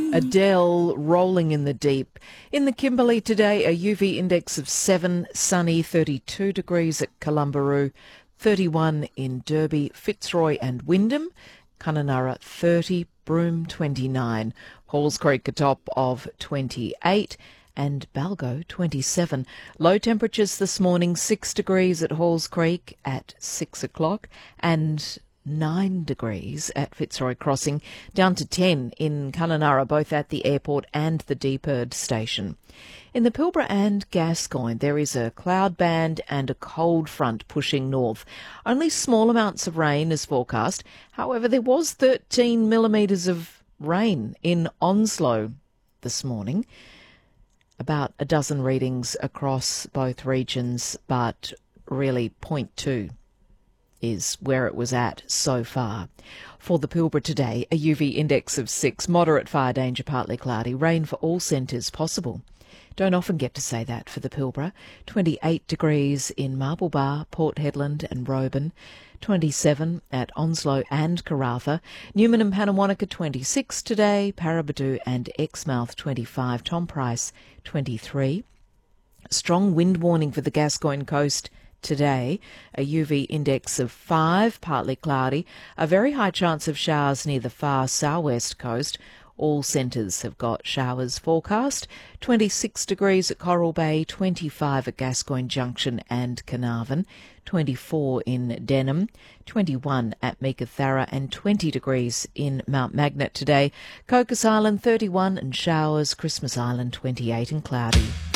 Adele, Rolling in the Deep. In the Kimberley today, a UV index of 7, sunny, 32 degrees at Columbaroo, 31 in Derby, Fitzroy and Wyndham, Kununurra 30, Broome 29, Halls Creek a top of 28 and Balgo 27. Low temperatures this morning, 6 degrees at Halls Creek at 6 o'clock and 9 degrees at Fitzroy Crossing, down to 10 in Kununurra, both at the airport and the Deeperd station. In the Pilbara and Gascoyne, there is a cloud band and a cold front pushing north. Only small amounts of rain is forecast. However, there was 13 millimetres of rain in Onslow this morning. About a dozen readings across both regions, but really 0.2 is where it was at so far. For the Pilbara today, a UV index of 6, moderate fire danger, partly cloudy, rain for all centres possible. Don't often get to say that for the Pilbara. 28 degrees in Marble Bar, Port Hedland and Roban, 27 at Onslow and Karratha, Newman and Pannawonica 26 today, Paraburdoo and Exmouth 25, Tom Price 23. Strong wind warning for the Gascoyne coast today, a UV index of 5, partly cloudy, a very high chance of showers near the far southwest coast. All centres have got showers forecast. 26 degrees at Coral Bay, 25 at Gascoyne Junction and Carnarvon, 24 in Denham, 21 at Meekatharra and 20 degrees in Mount Magnet today. Cocos Island 31 and showers, Christmas Island 28 and cloudy.